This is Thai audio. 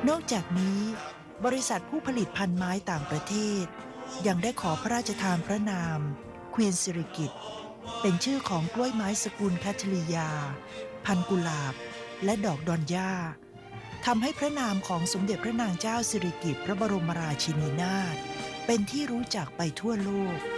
นอกจากนี้บริษัทผู้ผลิตพันธุ์ไม้ต่างประเทศยังได้ขอพระราชทานพระนามควีนสิริกิติ์เป็นชื่อของกล้วยไม้สกุลแคทริยาพันธุ์กุหลาบและดอกดอนย่าทำให้พระนามของสมเด็จพระนางเจ้าสิริกิติ์พระบรมราชินีนาถเป็นที่รู้จักไปทั่วโลก